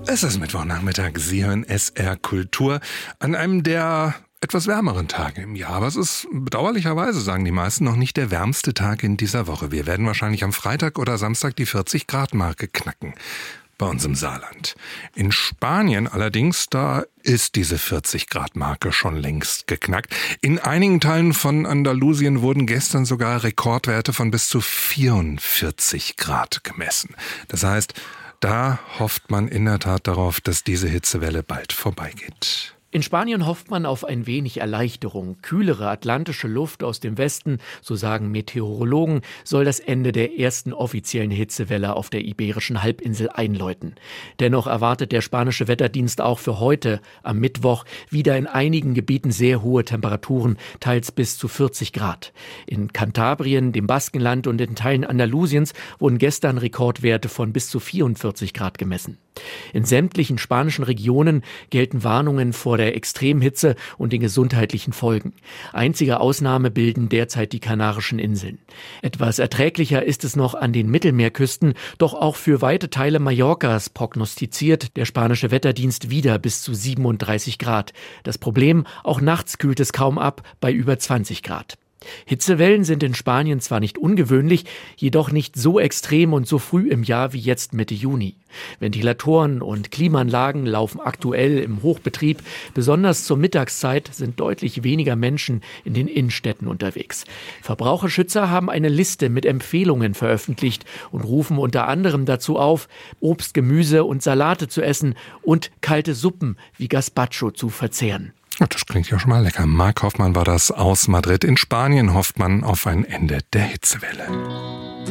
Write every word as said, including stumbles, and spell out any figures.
Es ist Mittwochnachmittag, Sie hören S R Kultur an einem der etwas wärmeren Tage im Jahr. Aber es ist bedauerlicherweise, sagen die meisten, noch nicht der wärmste Tag in dieser Woche. Wir werden wahrscheinlich am Freitag oder Samstag die vierzig Grad Marke knacken bei uns im Saarland. In Spanien allerdings, da ist diese vierzig Grad Marke schon längst geknackt. In einigen Teilen von Andalusien wurden gestern sogar Rekordwerte von bis zu vierundvierzig Grad gemessen. Das heißt, da hofft man in der Tat darauf, dass diese Hitzewelle bald vorbeigeht. In Spanien hofft man auf ein wenig Erleichterung. Kühlere atlantische Luft aus dem Westen, so sagen Meteorologen, soll das Ende der ersten offiziellen Hitzewelle auf der Iberischen Halbinsel einläuten. Dennoch erwartet der spanische Wetterdienst auch für heute, am Mittwoch, wieder in einigen Gebieten sehr hohe Temperaturen, teils bis zu vierzig Grad. In Kantabrien, dem Baskenland und in Teilen Andalusiens wurden gestern Rekordwerte von bis zu vierundvierzig Grad gemessen. In sämtlichen spanischen Regionen gelten Warnungen vor der Extremhitze und den gesundheitlichen Folgen. Einzige Ausnahme bilden derzeit die Kanarischen Inseln. Etwas erträglicher ist es noch an den Mittelmeerküsten, doch auch für weite Teile Mallorcas prognostiziert der spanische Wetterdienst wieder bis zu siebenunddreißig Grad. Das Problem, auch nachts kühlt es kaum ab bei über zwanzig Grad. Hitzewellen sind in Spanien zwar nicht ungewöhnlich, jedoch nicht so extrem und so früh im Jahr wie jetzt Mitte Juni. Ventilatoren und Klimaanlagen laufen aktuell im Hochbetrieb. Besonders zur Mittagszeit sind deutlich weniger Menschen in den Innenstädten unterwegs. Verbraucherschützer haben eine Liste mit Empfehlungen veröffentlicht und rufen unter anderem dazu auf, Obst, Gemüse und Salate zu essen und kalte Suppen wie Gazpacho zu verzehren. Das klingt ja schon mal lecker. Marc Hoffmann war das aus Madrid. In Spanien hofft man auf ein Ende der Hitzewelle.